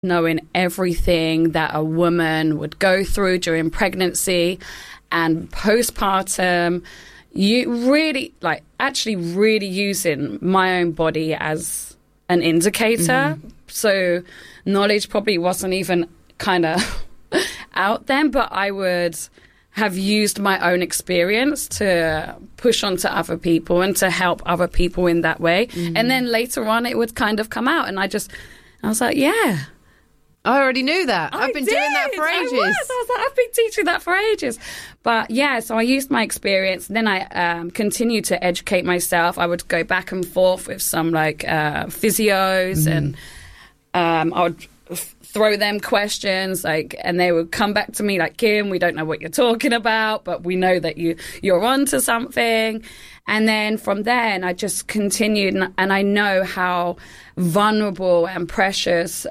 knowing everything that a woman would go through during pregnancy and postpartum. You really, like, actually really using my own body as an indicator. So knowledge probably wasn't even kind of out then, but I would have used my own experience to push onto other people and to help other people in that way. And then later on, it would kind of come out. And I was like, yeah. I already knew that. I've been doing that for ages. I was like, I've been teaching that for ages. But yeah, so I used my experience. Then I continued to educate myself. I would go back and forth with some like physios, and I would throw them questions, like, and they would come back to me like, Kim, we don't know what you're talking about, but we know that you're onto something. And then from then, I just continued, and I know how vulnerable and precious,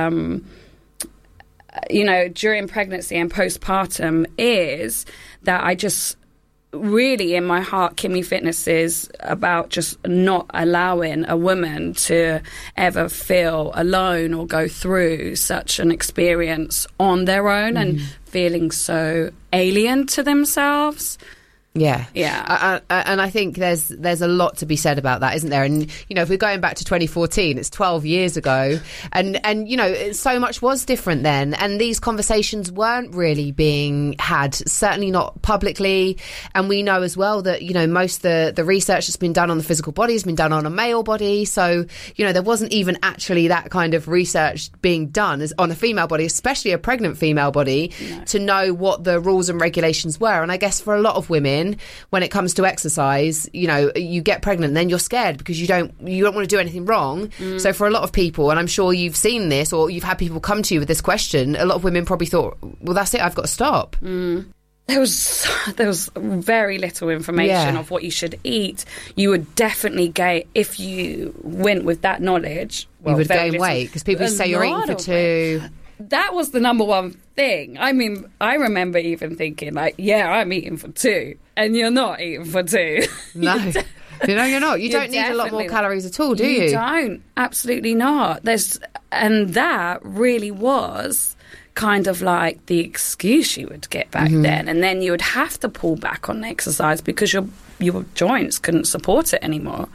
during pregnancy and postpartum is, that I just really, in my heart, Kimmy Fitness is about just not allowing a woman to ever feel alone or go through such an experience on their own and feeling so alien to themselves. Yeah. Yeah. And I think there's a lot to be said about that, isn't there? And, if we're going back to 2014, it's 12 years ago. And so much was different then. And these conversations weren't really being had, certainly not publicly. And we know as well that, most of the research that's been done on the physical body has been done on a male body. So, there wasn't even actually that kind of research being done on a female body, especially a pregnant female body, to know what the rules and regulations were. And I guess for a lot of women, when it comes to exercise, you get pregnant and then you're scared because you don't want to do anything wrong. So for a lot of people, and I'm sure you've seen this or you've had people come to you with this question, a lot of women probably thought, well, that's it, I've got to stop. There was very little information of what you should eat. You would definitely gain, if you went with that knowledge. Well, you would gain weight because people say you're eating for two. That was the number one thing. I mean, I remember even thinking, like, yeah, I'm eating for two, and you're not eating for two. No. You're not. You don't need a lot more calories at all, do you? You don't. Absolutely not. And that really was kind of like the excuse you would get back then. And then you would have to pull back on exercise because your joints couldn't support it anymore.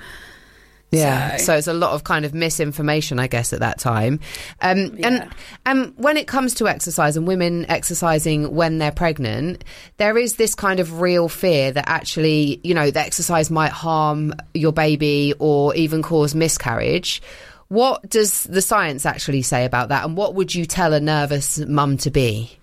Yeah, so it's a lot of kind of misinformation, I guess, at that time. And when it comes to exercise and women exercising when they're pregnant, there is this kind of real fear that actually, the exercise might harm your baby or even cause miscarriage. What does the science actually say about that? And what would you tell a nervous mum to be?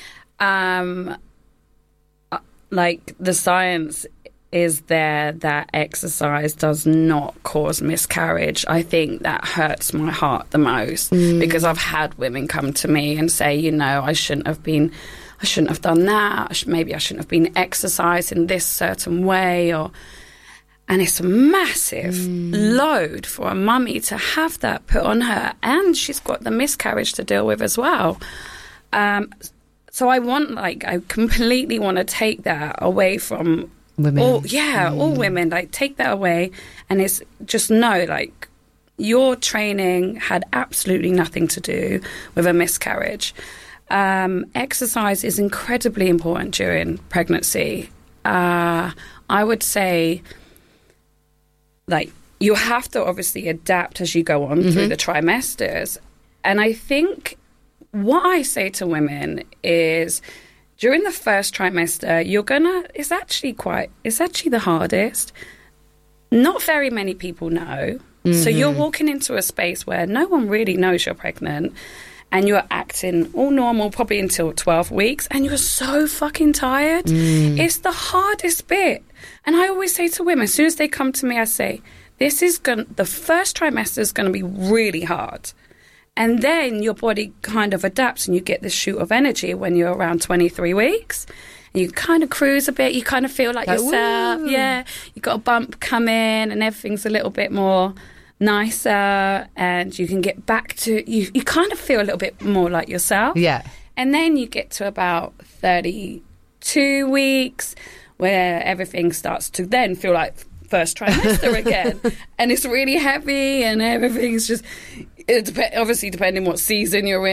Like the science is there that exercise does not cause miscarriage. I think that hurts my heart the most because I've had women come to me and say, I shouldn't have done that. Maybe I shouldn't have been exercising this certain way. And it's a massive load for a mummy to have that put on her. And she's got the miscarriage to deal with as well. So I completely want to take that away from women. All women, like, take that away, and it's just know, like, your training had absolutely nothing to do with a miscarriage. Exercise is incredibly important during pregnancy. I would say, like, you have to obviously adapt as you go on through the trimesters. And I think what I say to women is, during the first trimester, it's actually the hardest. Not very many people know. So you're walking into a space where no one really knows you're pregnant, and you're acting all normal probably until 12 weeks, and you're so fucking tired. It's the hardest bit. And I always say to women, as soon as they come to me, I say, the first trimester is going to be really hard. And then your body kind of adapts and you get this shoot of energy when you're around 23 weeks. And you kind of cruise a bit. You kind of feel like yourself. Woo. Yeah. You got a bump come in and everything's a little bit more nicer. And you can get back to... You kind of feel a little bit more like yourself. Yeah. And then you get to about 32 weeks where everything starts to then feel like first trimester again. And it's really heavy and everything's just... Obviously, depending what season you're in.